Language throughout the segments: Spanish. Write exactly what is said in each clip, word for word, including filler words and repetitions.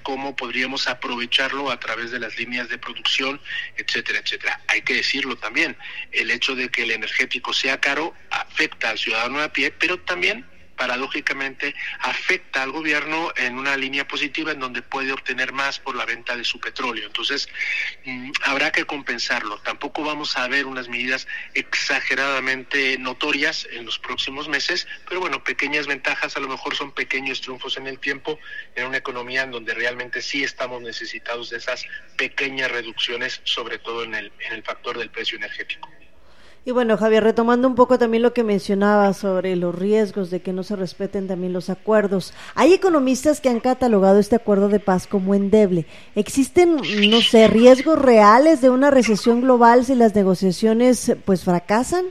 cómo podríamos aprovecharlo a través de las líneas de producción, etcétera, etcétera. Hay que decirlo también, el hecho de que el energético sea caro afecta al ciudadano a pie, pero también paradójicamente afecta al gobierno en una línea positiva en donde puede obtener más por la venta de su petróleo. Entonces, mmm, habrá que compensarlo. Tampoco vamos a ver unas medidas exageradamente notorias en los próximos meses, pero bueno, pequeñas ventajas, a lo mejor son pequeños triunfos en el tiempo, en una economía en donde realmente sí estamos necesitados de esas pequeñas reducciones, sobre todo en el, en el factor del precio energético. Y bueno, Javier, retomando un poco también lo que mencionaba sobre los riesgos de que no se respeten también los acuerdos, hay economistas que han catalogado este acuerdo de paz como endeble. ¿Existen, no sé, riesgos reales de una recesión global si las negociaciones pues fracasan?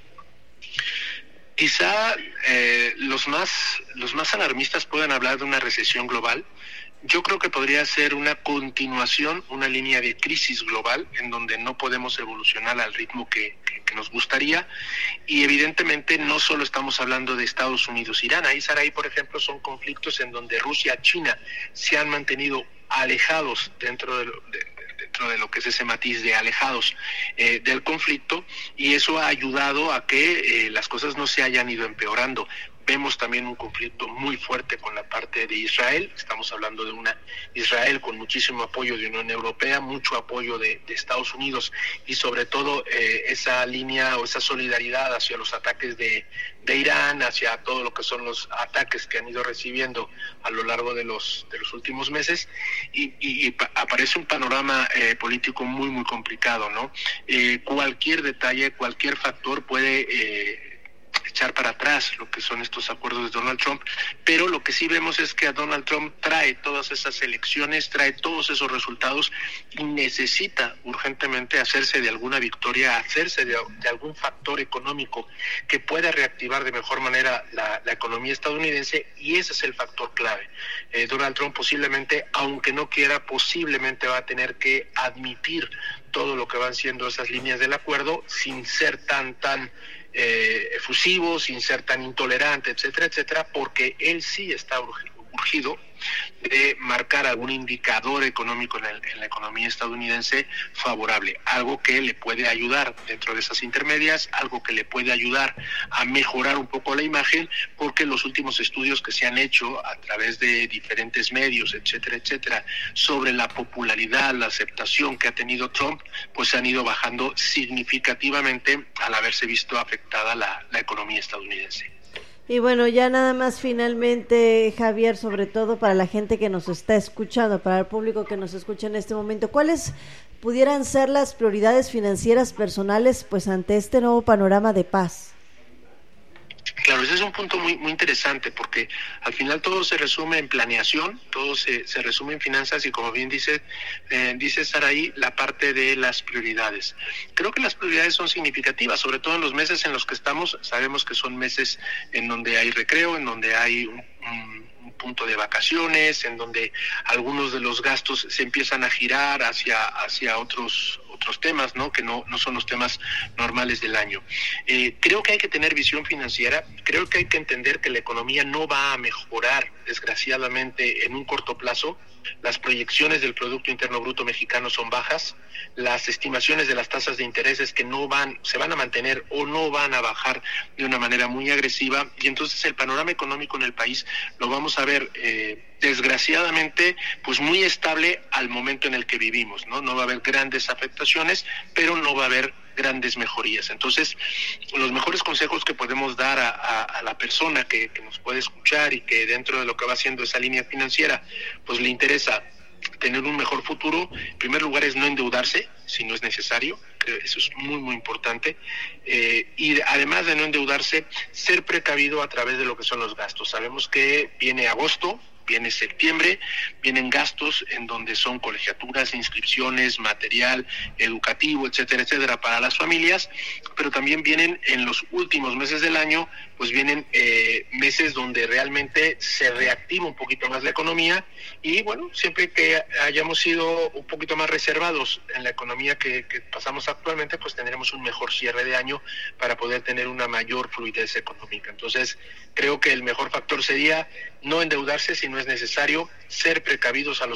Quizá eh, los más los más alarmistas puedan hablar de una recesión global. Yo creo que podría ser una continuación, una línea de crisis global en donde no podemos evolucionar al ritmo que, que, que nos gustaría, y evidentemente no solo estamos hablando de Estados Unidos, Irán. Ahí, Saray, por ejemplo, son conflictos en donde Rusia, China se han mantenido alejados dentro de, lo, de dentro de lo que es ese matiz de alejados eh, del conflicto, y eso ha ayudado a que eh, las cosas no se hayan ido empeorando. Vemos también un conflicto muy fuerte con la parte de Israel. Estamos hablando de una Israel con muchísimo apoyo de Unión Europea, mucho apoyo de, de Estados Unidos, y sobre todo eh, esa línea o esa solidaridad hacia los ataques de, de Irán, hacia todo lo que son los ataques que han ido recibiendo a lo largo de los de los últimos meses, y, y, y pa- aparece un panorama eh, político muy muy complicado, ¿no? Eh, cualquier detalle, cualquier factor puede eh, echar para atrás lo que son estos acuerdos de Donald Trump, pero lo que sí vemos es que a Donald Trump trae todas esas elecciones, trae todos esos resultados, y necesita urgentemente hacerse de alguna victoria, hacerse de, de algún factor económico que pueda reactivar de mejor manera la, la economía estadounidense, y ese es el factor clave. Eh, Donald Trump posiblemente, aunque no quiera, posiblemente va a tener que admitir todo lo que van siendo esas líneas del acuerdo sin ser tan, tan Eh, efusivo, sin ser tan intolerante, etcétera, etcétera, porque él sí está urgido de marcar algún indicador económico en, el, en la economía estadounidense favorable, algo que le puede ayudar dentro de esas intermedias, algo que le puede ayudar a mejorar un poco la imagen, porque los últimos estudios que se han hecho a través de diferentes medios, etcétera, etcétera, sobre la popularidad, la aceptación que ha tenido Trump, pues han ido bajando significativamente al haberse visto afectada la, la economía estadounidense. Y bueno, ya nada más finalmente, Javier, sobre todo para la gente que nos está escuchando, para el público que nos escucha en este momento, ¿cuáles pudieran ser las prioridades financieras personales pues ante este nuevo panorama de paz? Claro, ese es un punto muy muy interesante, porque al final todo se resume en planeación, todo se, se resume en finanzas, y como bien dice, eh, dice Saraí, la parte de las prioridades. Creo que las prioridades son significativas, sobre todo en los meses en los que estamos. Sabemos que son meses en donde hay recreo, en donde hay un, un punto de vacaciones, en donde algunos de los gastos se empiezan a girar hacia hacia otros otros temas, ¿no? Que no no son los temas normales del año. Eh, creo que hay que tener visión financiera, creo que hay que entender que la economía no va a mejorar, desgraciadamente, en un corto plazo. Las proyecciones del Producto Interno Bruto mexicano son bajas, las estimaciones de las tasas de intereses que no van, se van a mantener o no van a bajar de una manera muy agresiva, y entonces el panorama económico en el país lo vamos a ver eh, desgraciadamente pues muy estable al momento en el que vivimos, ¿no? No va a haber grandes afectaciones, pero no va a haber grandes mejorías. Entonces, los mejores consejos que podemos dar a, a, a la persona que, que nos puede escuchar y que dentro de lo que va haciendo esa línea financiera, pues le interesa tener un mejor futuro, en primer lugar es no endeudarse si no es necesario, creo que eso es muy muy importante, eh, y además de no endeudarse, ser precavido a través de lo que son los gastos. Sabemos que viene agosto, viene septiembre, vienen gastos en donde son colegiaturas, inscripciones, material educativo, etcétera, etcétera, para las familias, pero también vienen en los últimos meses del año, pues vienen eh, meses donde realmente se reactiva un poquito más la economía, y bueno, siempre que hayamos sido un poquito más reservados en la economía que, que pasamos actualmente, pues tendremos un mejor cierre de año para poder tener una mayor fluidez económica. Entonces, creo que el mejor factor sería no endeudarse si no es necesario, ser precavidos a los